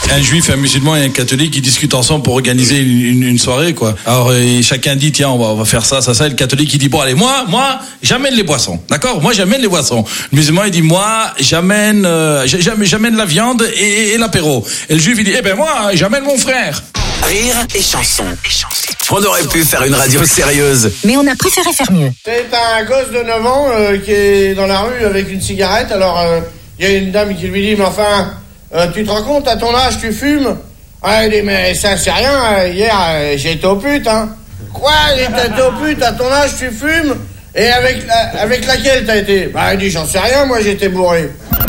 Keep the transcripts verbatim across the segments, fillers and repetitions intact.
Un juif, un musulman et un catholique, ils discutent ensemble pour organiser une, une, une soirée, quoi. Alors, et chacun dit, tiens, on va, on va faire ça, ça, ça. Et le catholique, il dit, bon, allez, moi, moi, j'amène les boissons. D'accord? Moi, j'amène les boissons. Le musulman, il dit, moi, j'amène, euh, j'amène, j'amène la viande et, et l'apéro. Et le juif, il dit, eh ben, moi, j'amène mon frère. Rire et chanson. On aurait pu faire une radio sérieuse, mais on a préféré faire mieux. C'est un gosse de neuf ans euh, qui est dans la rue avec une cigarette. Alors, il euh, y a une dame qui lui dit, mais enfin, euh, tu te rends compte, à ton âge, tu fumes? Ah, il dit, mais ça, c'est rien. Hier, euh, j'ai été au pute, hein. Quoi? T'as été au pute, à ton âge, tu fumes? Et avec, la, avec laquelle t'as été? Bah, il dit, j'en sais rien, moi, j'étais bourré.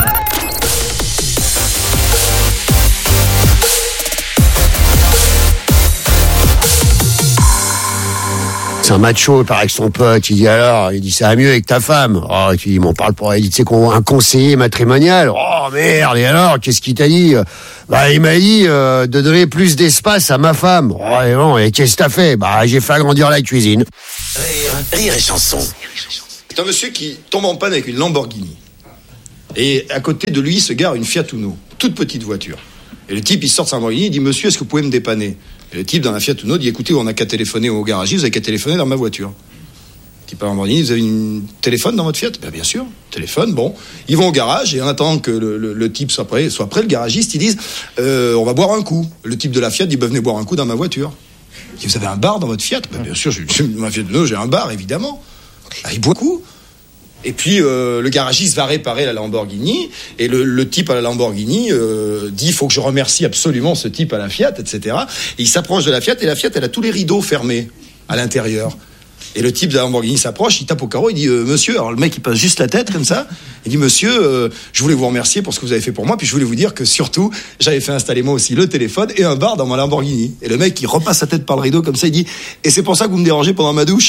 C'est un macho, il paraît avec son pote, il dit alors, il dit ça va mieux avec ta femme. Oh, et puis il m'en parle pour, il dit tu sais qu'on un conseiller matrimonial. Oh merde, et alors, qu'est-ce qu'il t'a dit? Bah il m'a dit euh, de donner plus d'espace à ma femme. Oh et bon, et qu'est-ce que t'as fait? Bah j'ai fait agrandir la cuisine. Rire, rire et chanson. C'est un monsieur qui tombe en panne avec une Lamborghini. Et à côté de lui se gare une Fiat Uno, toute petite voiture. Et le type il sort de sa Lamborghini, il dit monsieur, est-ce que vous pouvez me dépanner? Et le type dans la Fiat Uno dit écoutez, on n'a qu'à téléphoner au garagiste, vous avez qu'à téléphoner dans ma voiture. Le type à Lamborghini, vous avez un téléphone dans votre Fiat? Ben, bien sûr, téléphone, bon. Ils vont au garage et en attendant que le, le, le type soit prêt, soit prêt, le garagiste, ils disent euh, on va boire un coup. Le type de la Fiat dit ben, venez boire un coup dans ma voiture. Il dit vous avez un bar dans votre Fiat? Ben, bien sûr, j'ai, dans ma Fiat Uno, j'ai un bar, évidemment. Ben, il boit un coup. Et puis euh, le garagiste va réparer la Lamborghini et le, le type à la Lamborghini euh, dit il faut que je remercie absolument ce type à la Fiat, et cetera. Et il s'approche de la Fiat et la Fiat elle a tous les rideaux fermés à l'intérieur. Et le type de la Lamborghini s'approche, il tape au carreau, il dit euh, monsieur, alors le mec il passe juste la tête comme ça, il dit monsieur, euh, je voulais vous remercier pour ce que vous avez fait pour moi, puis je voulais vous dire que surtout j'avais fait installer moi aussi le téléphone et un bar dans ma Lamborghini. Et le mec il repasse sa tête par le rideau comme ça, il dit et c'est pour ça que vous me dérangez pendant ma douche.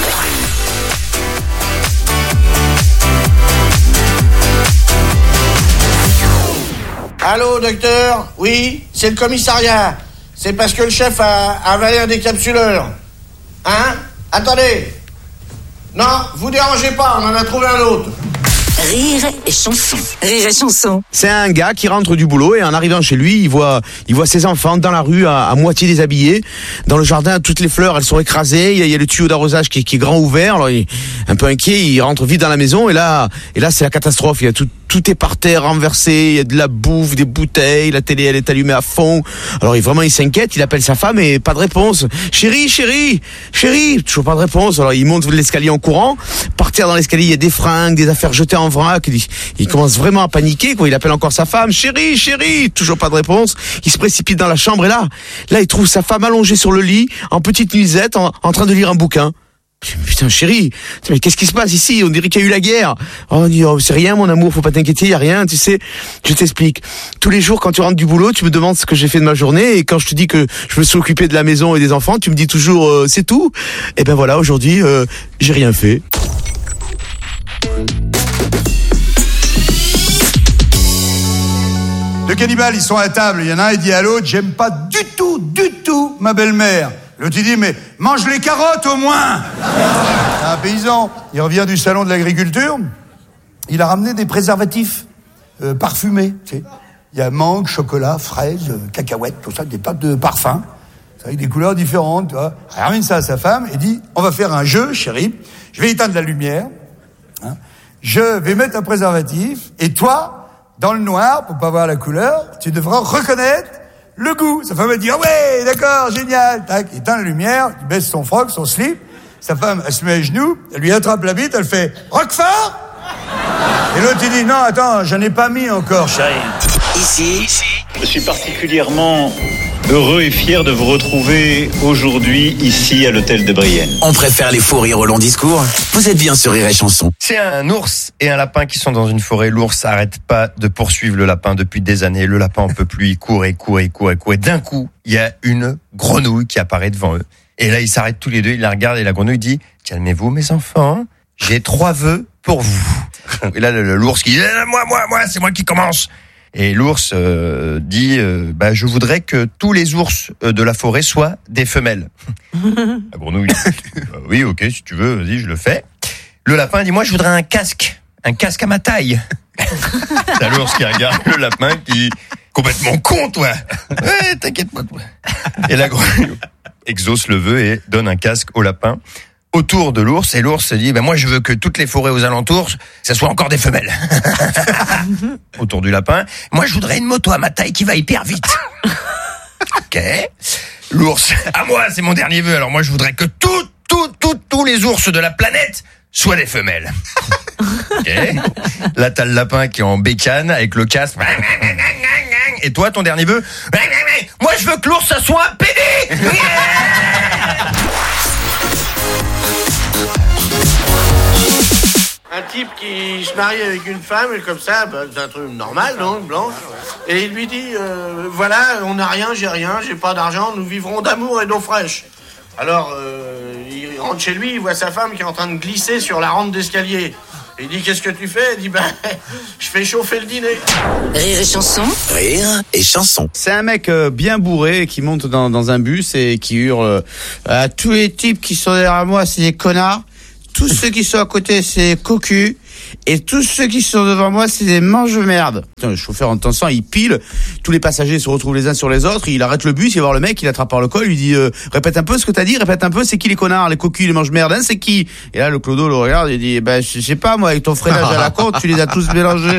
Allô, docteur? Oui, c'est le commissariat. C'est parce que le chef a avalé un décapsuleur. Hein? Attendez. Non, vous dérangez pas, on en a trouvé un autre. Rire et chanson. Rire et chanson. C'est un gars qui rentre du boulot et en arrivant chez lui, il voit, il voit ses enfants dans la rue à, à moitié déshabillés. Dans le jardin, toutes les fleurs, elles sont écrasées. Il y a, il y a le tuyau d'arrosage qui, qui est grand ouvert. Alors, il est un peu inquiet, il rentre vite dans la maison et là, et là, c'est la catastrophe. Il y a tout, tout est par terre, renversé. Il y a de la bouffe, des bouteilles. La télé, elle est allumée à fond. Alors, il, vraiment, il s'inquiète. Il appelle sa femme et pas de réponse. Chérie, chérie, chérie. Toujours pas de réponse. Alors, il monte l'escalier en courant. Par terre dans l'escalier, il y a des fringues, des affaires jetées en vrac. Il, il commence vraiment à paniquer, quoi. Il appelle encore sa femme. Chérie, chérie. Toujours pas de réponse. Il se précipite dans la chambre et là, là, il trouve sa femme allongée sur le lit, en petite nuisette, en, en train de lire un bouquin. Putain, chérie, mais qu'est-ce qui se passe ici? On dirait qu'il y a eu la guerre. Oh, on dit, oh, c'est rien, mon amour, faut pas t'inquiéter, y a rien, tu sais. Je t'explique. Tous les jours, quand tu rentres du boulot, tu me demandes ce que j'ai fait de ma journée, et quand je te dis que je me suis occupé de la maison et des enfants, tu me dis toujours, euh, c'est tout. Et ben voilà, aujourd'hui, euh, j'ai rien fait. Deux cannibales, ils sont à table, il y en a un, il dit à l'autre, j'aime pas du tout, du tout ma belle-mère. L'autre, il dit, mais mange les carottes au moins. C'est un paysan, il revient du salon de l'agriculture, il a ramené des préservatifs euh, parfumés, tu sais. Il y a mangue, chocolat, fraise, euh, cacahuètes, tout ça, des tas de parfums, avec des couleurs différentes, tu vois. Il ramène ça à sa femme et dit, on va faire un jeu, chérie, je vais éteindre la lumière, hein, je vais mettre un préservatif, et toi, dans le noir, pour pas voir la couleur, tu devras reconnaître le goût. Sa femme, elle dit, ah ouais, d'accord, génial. Tac, il éteint la lumière, il baisse son froc, son slip. Sa femme, elle se met à genoux, elle lui attrape la bite, elle fait, Roquefort? Et l'autre, il dit, non, attends, j'en ai pas mis encore, chérie. Ici, je suis particulièrement heureux et fier de vous retrouver aujourd'hui ici à l'hôtel de Brienne. On préfère les faux rires au long discours. Vous êtes bien sur Rire et Chanson. C'est un ours et un lapin qui sont dans une forêt. L'ours n'arrête pas de poursuivre le lapin depuis des années. Le lapin en peut plus, il court et court et court et court. Et d'un coup, il y a une grenouille qui apparaît devant eux. Et là, ils s'arrêtent tous les deux, ils la regardent et la grenouille dit « Calmez-vous mes enfants, j'ai trois vœux pour vous. » Et là, l'ours qui dit « Moi, moi, moi, c'est moi qui commence !» Et l'ours euh, dit euh, bah, je voudrais que tous les ours de la forêt soient des femelles. La grenouille dit bah, oui, ok, si tu veux, vas-y, je le fais. Le lapin dit moi, je voudrais un casque, un casque à ma taille. C'est l'ours qui regarde le lapin qui complètement con, toi. Ouais, t'inquiète pas, toi. Et la grenouille exauce le vœu et donne un casque au lapin autour de l'ours. Et l'ours se dit, ben moi, je veux que toutes les forêts aux alentours, ça soit encore des femelles. Autour du lapin. Moi, je voudrais une moto à ma taille qui va hyper vite. Ok. L'ours. À moi, c'est mon dernier vœu. Alors moi, je voudrais que tout, tout, tout, tous les ours de la planète soient des femelles. Ok. Là, t'as le lapin qui est en bécane avec le casque. Et toi, ton dernier vœu? Moi, je veux que l'ours, ça soit un pédé. Un type qui se marie avec une femme, et comme ça, bah, c'est un truc normal, donc, blanche. Et il lui dit, euh, voilà, on n'a rien, j'ai rien, j'ai pas d'argent, nous vivrons d'amour et d'eau fraîche. Alors, euh, il rentre chez lui, il voit sa femme qui est en train de glisser sur la rampe d'escalier. Il dit, qu'est-ce que tu fais? Il dit, ben, je fais chauffer le dîner. Rire et chanson. Rire et chanson. C'est un mec euh, bien bourré qui monte dans, dans un bus et qui hurle euh, à tous les types qui sont derrière moi, c'est des connards. Tous ceux qui sont à côté, c'est des cocus. Et tous ceux qui sont devant moi, c'est des mange-merde. Le chauffeur entend ça, il pile. Tous les passagers se retrouvent les uns sur les autres. Il arrête le bus, il va voir le mec, il l'attrape par le col, il lui dit euh, répète un peu ce que t'as dit, répète un peu, c'est qui les connards, les cocus, les mange-merde, hein, c'est qui? Et là, le clodo le regarde, il dit, ben, je sais pas, moi, avec ton freinage à la côte, tu les as tous mélangés.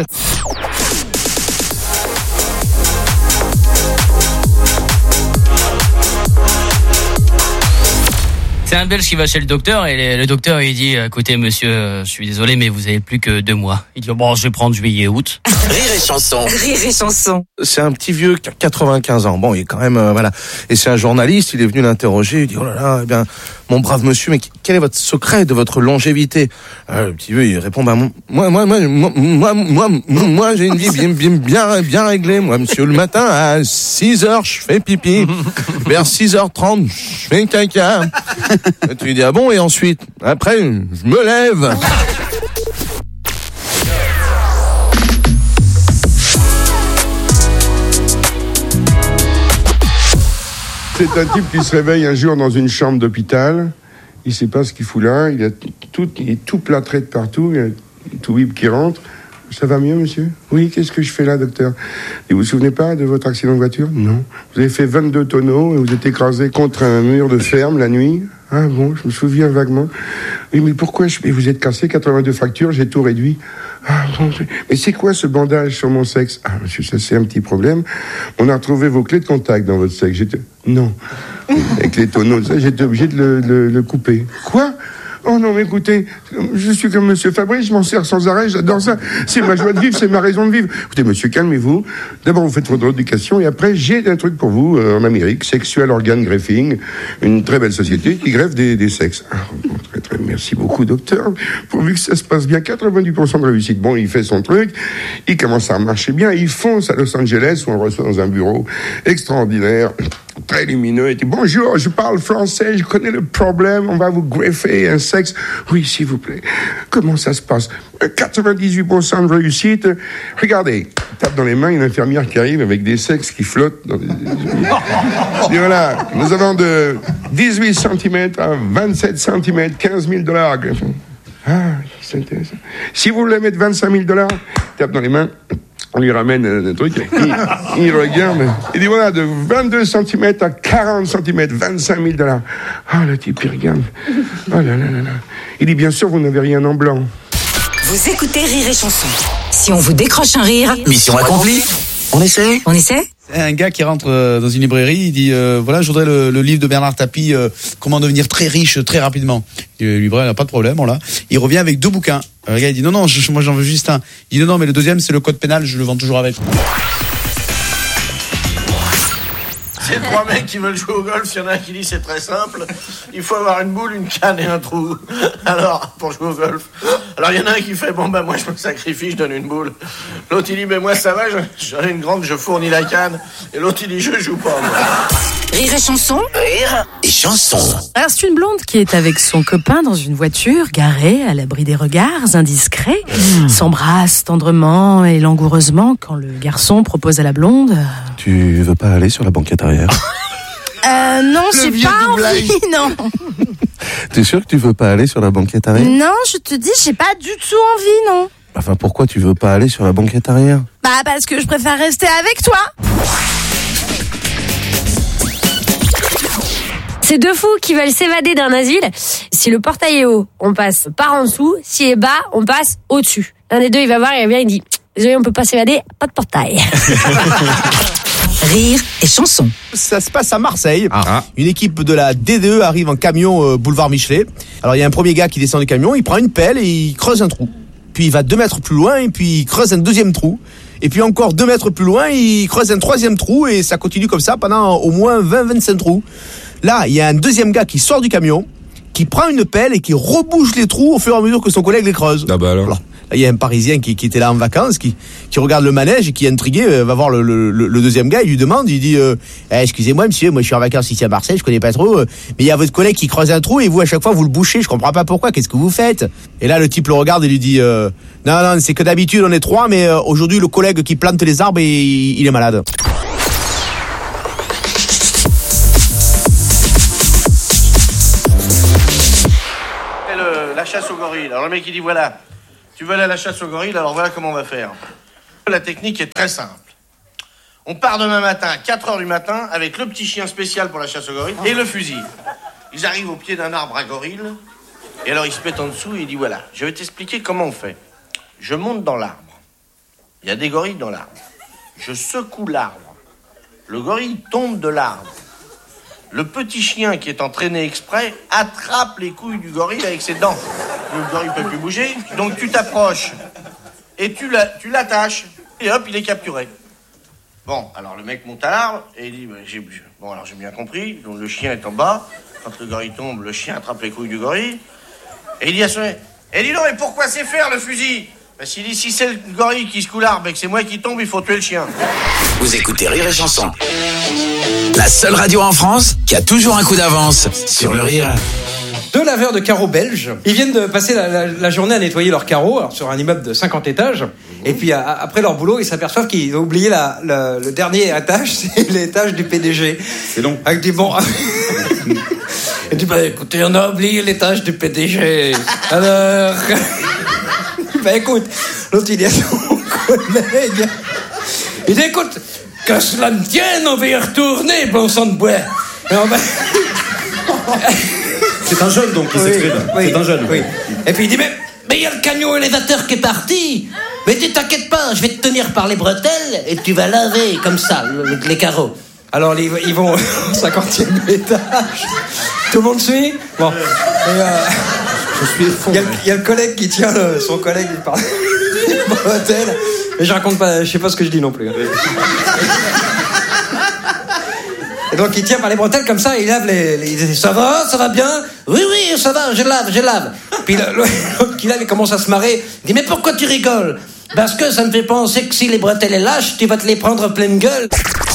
C'est un Belge qui va chez le docteur et le docteur il dit écoutez monsieur, euh, je suis désolé mais vous avez plus que deux mois. Il dit bon je vais prendre juillet août. Rire et chanson. Rire et chanson. C'est un petit vieux qui a quatre-vingt-quinze ans. Bon, il est quand même euh, voilà. Et c'est un journaliste. Il est venu l'interroger. Il dit oh là là, eh bien mon brave monsieur, mais quel est votre secret de votre longévité? euh, Le petit vieux il répond bah moi moi moi moi moi moi, moi j'ai une vie bien bien bien bien réglée. Moi monsieur, le matin à six heures je fais pipi. Vers six heures trente je fais caca. Et tu lui dis ah bon, et ensuite après je me lève. C'est un type qui se réveille un jour dans une chambre d'hôpital. Il sait pas ce qu'il fout là. Il, a tout, il est tout plâtré de partout. Il y a tout bip qui rentre. Ça va mieux, monsieur? Oui, qu'est-ce que je fais là, docteur? Et vous vous souvenez pas de votre accident de voiture? Non. Vous avez fait vingt-deux tonneaux et vous êtes écrasé contre un mur de ferme la nuit? Ah bon, je me souviens vaguement. Oui, mais pourquoi je... Et vous êtes cassé, quatre-vingt-deux fractures, j'ai tout réduit. Ah bon, mais c'est quoi ce bandage sur mon sexe? Ah, monsieur, ça c'est un petit problème. On a retrouvé vos clés de contact dans votre sexe. J'étais... Non. Avec les tonneaux, ça, j'étais obligé de le, le, le couper. Quoi? Oh non, mais écoutez, je suis comme monsieur Fabrice, je m'en sers sans arrêt, j'adore ça. C'est ma joie de vivre, c'est ma raison de vivre. Écoutez, monsieur, calmez-vous. D'abord, vous faites votre éducation et après, j'ai un truc pour vous euh, en Amérique, Sexual Organ Greffing, une très belle société qui greffe des, des sexes. Ah, bon, très, très, merci beaucoup, docteur. Pourvu que ça se passe bien, quatre-vingt-dix pour cent de réussite. Bon, il fait son truc, il commence à marcher bien, il fonce à Los Angeles où on le reçoit dans un bureau extraordinaire, très lumineux. Il dit, bonjour, je parle français, je connais le problème, on va vous greffer un sexe. Oui, s'il vous plaît. Comment ça se passe? quatre-vingt-dix-huit pour cent de réussite. Regardez, tape dans les mains une infirmière qui arrive avec des sexes qui flottent dans les... Et voilà, nous avons de dix-huit centimètres à vingt-sept centimètres, quinze mille dollars. Ah, c'est intéressant. Si vous voulez mettre vingt-cinq mille dollars, tape dans les mains. On lui ramène un truc, il, il regarde, il dit voilà, de vingt-deux centimètres à quarante centimètres, vingt-cinq mille dollars. Ah, le type, il regarde. Oh là là là là. Il dit bien sûr, vous n'avez rien en blanc. Vous écoutez Rire et chanson. Si on vous décroche un rire... Mission accomplie. On essaie? On essaie? C'est un gars qui rentre euh, dans une librairie, il dit euh, voilà, je voudrais le, le livre de Bernard Tapie, euh, comment devenir très riche très rapidement. Et le libraire n'a pas de problème, on l'a. Il revient avec deux bouquins. Le gars il dit non non, je, moi j'en veux juste un. Il dit non non, mais le deuxième c'est le code pénal, je le vends toujours avec. C'est trois mecs qui veulent jouer au golf, il y en a un qui dit c'est très simple, il faut avoir une boule, une canne et un trou. Alors, pour jouer au golf. Alors il y en a un qui fait bon ben moi je me sacrifie, je donne une boule. L'autre il dit mais moi ça va, j'en ai une grande, je fournis la canne. Et l'autre il dit je joue pas moi. Rire et chanson. Rire et chanson. Alors c'est une blonde qui est avec son copain dans une voiture garée à l'abri des regards indiscrets, mmh. s'embrasse tendrement et langoureusement quand le garçon propose à la blonde. Tu veux pas aller sur la banquette arrière? Euh, non, j'ai pas envie, non. T'es sûr que tu veux pas aller sur la banquette arrière? Non, je te dis, j'ai pas du tout envie, non. Enfin, pourquoi tu veux pas aller sur la banquette arrière? Bah, parce que je préfère rester avec toi. C'est deux fous qui veulent s'évader d'un asile. Si le portail est haut, on passe par en dessous. S'il est bas, on passe au-dessus. L'un des deux, il va voir, il revient, il dit « Désolé, on peut pas s'évader, pas de portail. » Rire et chanson. Ça se passe à Marseille. Ah. Une équipe de la D deux arrive en camion euh, boulevard Michelet. Alors il y a un premier gars qui descend du camion, il prend une pelle et il creuse un trou. Puis il va deux mètres plus loin et puis il creuse un deuxième trou. Et puis encore deux mètres plus loin, il creuse un troisième trou et ça continue comme ça pendant au moins vingt à vingt-cinq trous. Là, il y a un deuxième gars qui sort du camion, qui prend une pelle et qui rebouche les trous au fur et à mesure que son collègue les creuse. Ah bah alors. Là, il y a un Parisien qui, qui était là en vacances, qui, qui regarde le manège et qui est intrigué, euh, va voir le, le, le deuxième gars, il lui demande, il dit euh, eh, excusez-moi monsieur, moi je suis en vacances ici à Marseille, je connais pas trop, euh, mais il y a votre collègue qui creuse un trou et vous à chaque fois vous le bouchez, je comprends pas pourquoi, qu'est-ce que vous faites? Et là le type le regarde et lui dit euh, non non c'est que d'habitude on est trois, mais euh, aujourd'hui le collègue qui plante les arbres et il, il est malade. Le, la chasse aux gorilles. Alors le mec il dit voilà, tu veux aller à la chasse aux gorilles, alors voilà comment on va faire. La technique est très simple. On part demain matin à quatre heures du matin avec le petit chien spécial pour la chasse aux gorilles et le fusil. Ils arrivent au pied d'un arbre à gorilles et alors ils se mettent en dessous et il dit voilà, je vais t'expliquer comment on fait. Je monte dans l'arbre. Il y a des gorilles dans l'arbre. Je secoue l'arbre. Le gorille tombe de l'arbre. Le petit chien qui est entraîné exprès attrape les couilles du gorille avec ses dents. Le gorille ne peut plus bouger, donc tu t'approches et tu, la, tu l'attaches et hop, il est capturé. Bon, alors le mec monte à l'arbre et il dit bah, j'ai, bon alors j'ai bien compris, donc le chien est en bas, quand le gorille tombe, le chien attrape les couilles du gorille et il dit à son mec, et dis donc, mais pourquoi c'est faire le fusil? Parce qu'il dit si c'est le gorille qui secoue l'arbre et que c'est moi qui tombe, il faut tuer le chien. Vous écoutez Rire et Chanson, la seule radio en France qui a toujours un coup d'avance sur le rire. Deux laveurs de carreaux belges, ils viennent de passer la, la, la journée à nettoyer leurs carreaux alors, sur un immeuble de cinquante étages. Et puis à, après leur boulot, ils s'aperçoivent qu'ils ont oublié la, la, le dernier étage, c'est l'étage du P D G. C'est long. Avec des bons. Il dit bah écoutez, on a oublié l'étage du P D G. Alors. Bah écoute, l'autre il dit à son collègue, il dit écoute, que cela ne tienne, on va y retourner, bon sang de bois. Et on va... C'est un jeune donc qui oui, s'exprime. Oui, c'est un jeune. Oui. Et puis il dit mais mais il y a le camion élévateur qui est parti. Mais tu t'inquiètes pas, je vais te tenir par les bretelles et tu vas laver comme ça le, les carreaux. Alors ils, ils vont au cinquantième étage. Tout le monde suit. Bon. Et, euh, je suis fond. Il y, y a le collègue qui tient le, son collègue il parle bretelles. Mais je raconte pas, je sais pas ce que je dis non plus. Et donc il tient par les bretelles comme ça, et il lave les, les... Il dit, ça va, ça va bien? Oui, oui, ça va, je lave, je lave. Puis l'autre qui lave, il commence à se marrer. Il dit, mais pourquoi tu rigoles? Parce que ça me fait penser que si les bretelles est lâches, tu vas te les prendre en pleine gueule.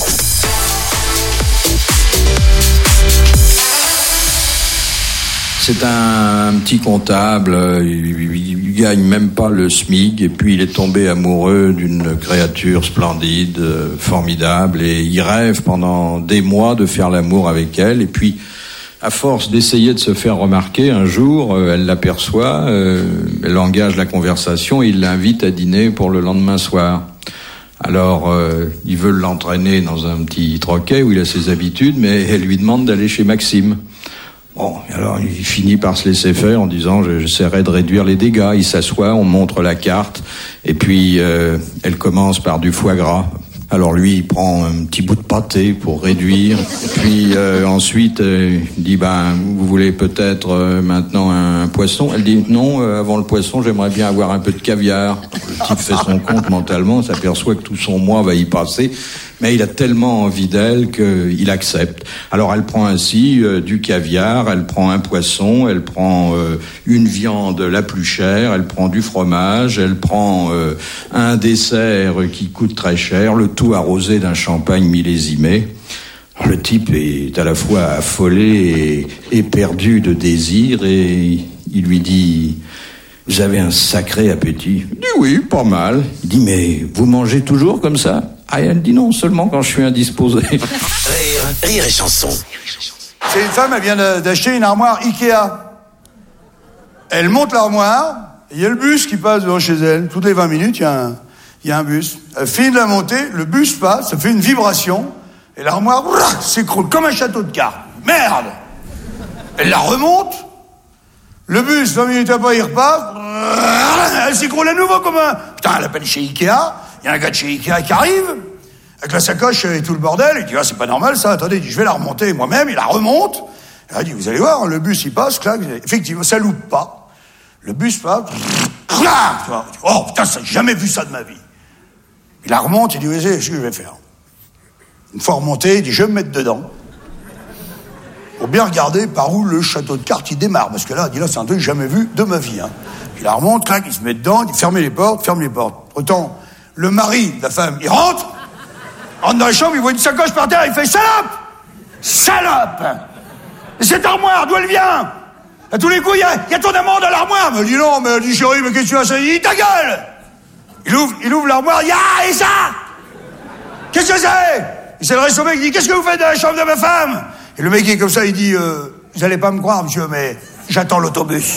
C'est un petit comptable, il, il gagne même pas le SMIC, et puis il est tombé amoureux d'une créature splendide, formidable, et il rêve pendant des mois de faire l'amour avec elle, et puis à force d'essayer de se faire remarquer, un jour, elle l'aperçoit, elle engage la conversation et il l'invite à dîner pour le lendemain soir. Alors, euh, il veut l'entraîner dans un petit troquet où il a ses habitudes, mais elle lui demande d'aller chez Maxime. Bon, alors il finit par se laisser faire en disant j'essaierai de réduire les dégâts. Il s'assoit, on montre la carte, et puis euh, elle commence par du foie gras. Alors lui, il prend un petit bout de pâté pour réduire. Puis euh, ensuite, euh, il dit ben vous voulez peut-être euh, maintenant un, un poisson. Elle dit non, euh, avant le poisson, j'aimerais bien avoir un peu de caviar. Le type fait son compte mentalement, s'aperçoit que tout son mois va y passer. Mais il a tellement envie d'elle qu'il accepte. Alors elle prend ainsi euh, du caviar, elle prend un poisson, elle prend euh, une viande la plus chère, elle prend du fromage, elle prend euh, un dessert qui coûte très cher, le tout arrosé d'un champagne millésimé. Alors, le type est à la fois affolé et, et perdu de désir, et il lui dit « Vous avez un sacré appétit ?» Il dit « Oui, pas mal. » Il dit « Mais vous mangez toujours comme ça ?» Ah, elle dit non, seulement quand je suis indisposé. Rire, rire et chanson. C'est une femme, elle vient d'acheter une armoire Ikea. Elle monte l'armoire, il y a le bus qui passe devant chez elle. Toutes les vingt minutes, il y a un, il y a un bus. Elle finit de la monter, le bus passe, ça fait une vibration, et l'armoire ouah, s'écroule comme un château de cartes. Merde! Elle la remonte. Le bus, vingt minutes après, il repart. Elle s'écroule à nouveau comme un... Putain, elle appelle chez Ikea. Il y a un gars de chez Ikea qui arrive, avec la sacoche et tout le bordel. Il dit, ah, c'est pas normal ça. Attendez, il dit, je vais la remonter moi-même. Il la remonte. Elle dit, vous allez voir, le bus, il passe, clac. Effectivement, ça loupe pas. Le bus passe. Oh, putain, ça, j'ai jamais vu ça de ma vie. Il la remonte, il dit, oui, c'est ce que je vais faire. Une fois remonté, il dit, je vais me mettre dedans. Faut bien regarder par où le château de cartes il démarre, parce que là, il dit là, c'est un truc que j'ai jamais vu de ma vie. Hein. Il la remonte, clac, il se met dedans, il ferme les portes, ferme les portes. Autant, le mari de la femme, il rentre, rentre dans la chambre, il voit une sacoche par terre, il fait salope, salope. Et cette armoire, d'où elle vient? À tous les coups, il y a, il y a ton amant dans l'armoire. Mais elle dit non, mais elle dit chérie, mais qu'est-ce que tu as ça? Il dit ta gueule. Il ouvre, il ouvre l'armoire, il y a et ça. Qu'est-ce que c'est? Il s'adresse au mec, il dit qu'est-ce que vous faites dans la chambre de ma femme? Et le mec est comme ça, il dit euh, vous allez pas me croire, monsieur, mais j'attends l'autobus.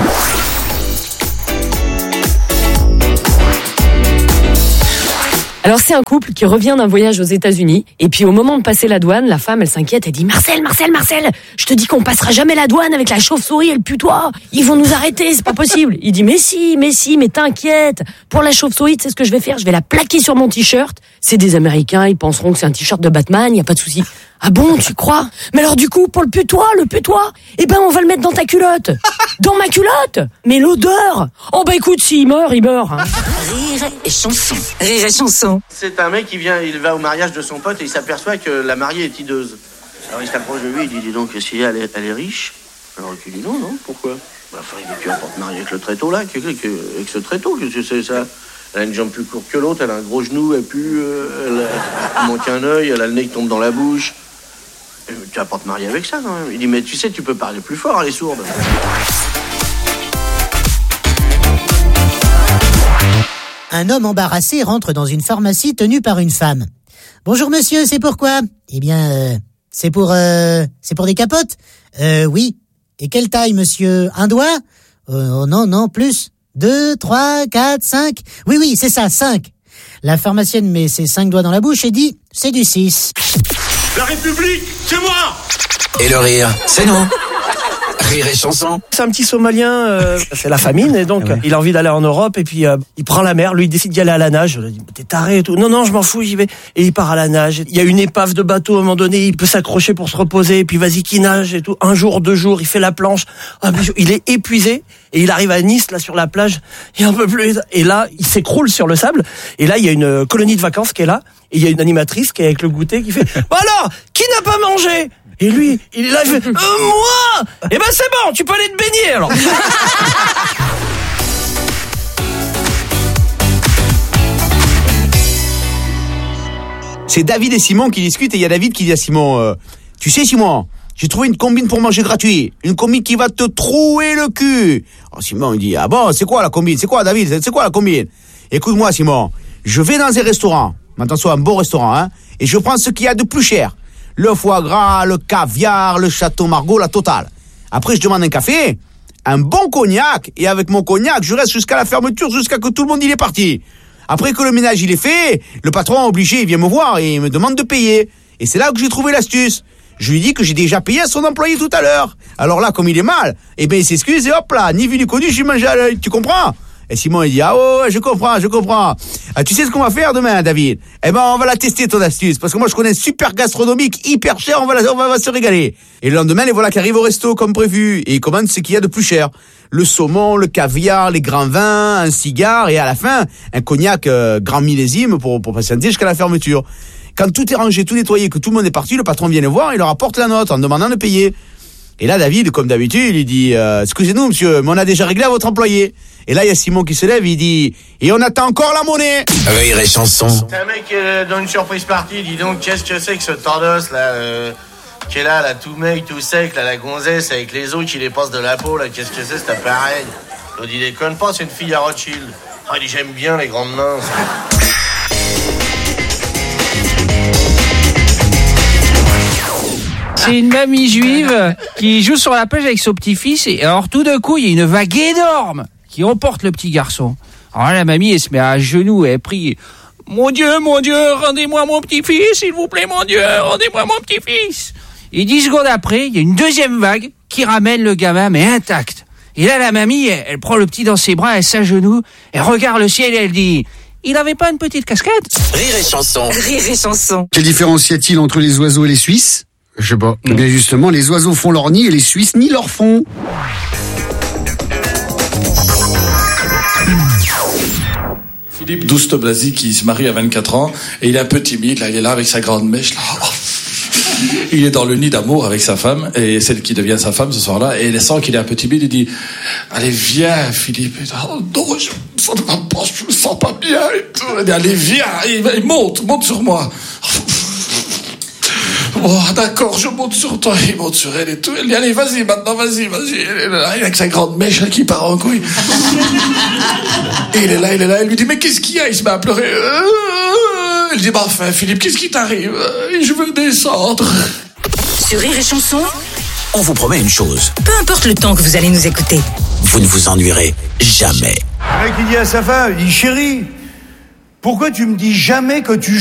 Alors c'est un couple qui revient d'un voyage aux États-Unis et puis au moment de passer la douane, la femme elle s'inquiète, elle dit Marcel, Marcel, Marcel, je te dis qu'on passera jamais la douane avec la chauve-souris et le putois. Ils vont nous arrêter, c'est pas possible. Il dit mais si, mais si, mais t'inquiète. Pour la chauve-souris, tu sais ce que je vais faire? Je vais la plaquer sur mon t-shirt. C'est des Américains, ils penseront que c'est un t-shirt de Batman, y a pas de souci. Ah bon, tu crois? Mais alors du coup, pour le putois, le putois, eh ben on va le mettre dans ta culotte. Dans ma culotte? Mais l'odeur! Oh bah écoute, s'il meurt, il meurt. Hein. Rire et chanson. Rire et chanson. C'est un mec qui vient, il va au mariage de son pote et il s'aperçoit que la mariée est hideuse. Alors il s'approche de lui, il dit, dis donc, si elle est, elle est riche? Alors tu dis non, non, pourquoi? Bah, enfin, il dit, tu vas pas te marier avec le tréteau là, avec, avec, avec ce tréteau, qu'est-ce que c'est ça? Elle a une jambe plus courte que l'autre, elle a un gros genou, elle pue, euh, elle, a, elle manque un œil, elle a le nez qui tombe dans la bouche. Euh, tu vas pas te marier avec ça quand même. Il dit, mais tu sais, tu peux parler plus fort, elle est sourde. Un homme embarrassé rentre dans une pharmacie tenue par une femme. Bonjour monsieur, c'est pourquoi? Eh bien, euh, c'est pour, euh, c'est pour des capotes? Euh, oui. Et quelle taille monsieur? Un doigt? euh, Oh non, non, plus. Deux, trois, quatre, cinq. Oui, oui, c'est ça, cinq. La pharmacienne met ses cinq doigts dans la bouche et dit, c'est du six. La République, c'est moi! Et le rire, c'est nous. Rire et chanson. C'est un petit Somalien, euh, c'est la famine, et donc ah ouais. il a envie d'aller en Europe, et puis euh, il prend la mer, lui il décide d'y aller à la nage. Il dit, t'es taré et tout. Non, non, je m'en fous, j'y vais. Et il part à la nage. Il y a une épave de bateau, à un moment donné, il peut s'accrocher pour se reposer, et puis vas-y qu'il nage et tout. Un jour, deux jours, il fait la planche. Il est épuisé, et il arrive à Nice, là, sur la plage, il en peut plus. Et là, il s'écroule sur le sable, et là, il y a une colonie de vacances qui est là, et il y a une animatrice qui est avec le goûter, qui fait, bah alors, qui n'a pas mangé? Et lui, il est là, il fait, euh, moi! Eh ben c'est bon, tu peux aller te baigner alors. C'est David et Simon qui discutent et il y a David qui dit à Simon, euh, tu sais Simon, j'ai trouvé une combine pour manger gratuit, une combine qui va te trouer le cul. Alors Simon il dit, ah bon, c'est quoi la combine? C'est quoi David? C'est quoi la combine? Écoute-moi Simon, je vais dans un restaurant, attention un bon restaurant, hein, et je prends ce qu'il y a de plus cher. Le foie gras, le caviar, le château Margaux, la totale. Après, je demande un café, un bon cognac, et avec mon cognac, je reste jusqu'à la fermeture, jusqu'à que tout le monde il est parti. Après que le ménage il est fait, le patron obligé, il vient me voir et il me demande de payer. Et c'est là que j'ai trouvé l'astuce. Je lui dis que j'ai déjà payé à son employé tout à l'heure. Alors là, comme il est mal, eh ben il s'excuse et hop là, ni vu ni connu, j'ai mangé à l'œil. Tu comprends? Et Simon il dit, ah oh, je comprends, je comprends. Ah, tu sais ce qu'on va faire demain, David? Eh ben, on va la tester, ton astuce. Parce que moi, je connais super gastronomique, hyper cher, on va, la, on va, on va se régaler. Et le lendemain, les voilà qui arrivent au resto, comme prévu. Et ils commandent ce qu'il y a de plus cher. Le saumon, le caviar, les grands vins, un cigare, et à la fin, un cognac, euh, grand millésime pour, pour patienter jusqu'à la fermeture. Quand tout est rangé, tout nettoyé, que tout le monde est parti, le patron vient le voir, il leur apporte la note en demandant de payer. Et là, David, comme d'habitude, il dit, euh, excusez-nous, monsieur, mais on a déjà réglé à votre employé. Et là, il y a Simon qui se lève, il dit, et on attend encore la monnaie. Rire et chanson. C'est un mec euh, dans une surprise party, dis donc, qu'est-ce que c'est que ce tordos, là, euh, qui est là, là, tout mec, tout sec, là, la gonzesse, avec les os qui les passent de la peau, là, qu'est-ce que c'est, cet appareil? L'autre, il déconne pas, c'est une fille à Rothschild. Ah, il dit, j'aime bien les grandes mains. C'est une mamie juive qui joue sur la plage avec son petit-fils et alors tout d'un coup il y a une vague énorme qui emporte le petit garçon. Alors la mamie elle se met à genoux et elle prie, mon Dieu, mon Dieu, rendez-moi mon petit-fils, s'il vous plaît mon Dieu, rendez-moi mon petit-fils. Et dix secondes après il y a une deuxième vague qui qui ramène le gamin, mais intact. Et là, la mamie, elle, elle prend le petit dans ses bras, elle s'agenouille, elle regarde le ciel et elle dit... Il avait pas une petite casquette? Rire et chanson. Rire et chanson. Quelle différence y a-t-il entre les oiseaux et les Suisses? Je sais pas. Eh bien justement, les oiseaux font leur nid et les Suisses nient leur fond. Philippe Douste-Blazy qui se marie à vingt-quatre ans et il est un peu timide, là il est là avec sa grande mèche là. Il est dans le nid d'amour avec sa femme et celle qui devient sa femme ce soir-là et elle sent qu'il est un peu timide, il dit allez viens Philippe. Oh, non, je ne pas, je me sens pas bien et tout. Il dit, allez viens, il, il monte, monte sur moi. Oh d'accord, je monte sur toi, il monte sur elle et tout. Elle dit allez vas-y maintenant, vas-y, vas-y. Elle est là, avec sa grande mèche qui part en couille. Et il est là, il est là, elle lui dit mais qu'est-ce qu'il y a? Il se met à pleurer. Elle dit bah enfin Philippe, qu'est-ce qui t'arrive? Je veux descendre. Sur Rire et Chanson, On vous promet une chose, peu importe le temps que vous allez nous écouter, vous ne vous ennuierez jamais. Le mec il dit à sa femme, il dit chérie, pourquoi tu me dis jamais que tu